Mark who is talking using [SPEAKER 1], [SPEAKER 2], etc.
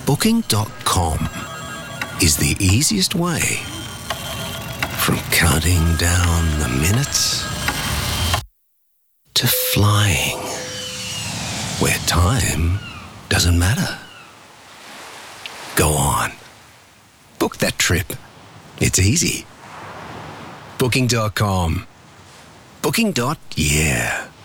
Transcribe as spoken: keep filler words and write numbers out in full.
[SPEAKER 1] Booking dot com is the easiest way from counting down the minutes to flying where time doesn't matter. Go on. Book that trip. It's easy. Booking dot com. Booking. Yeah.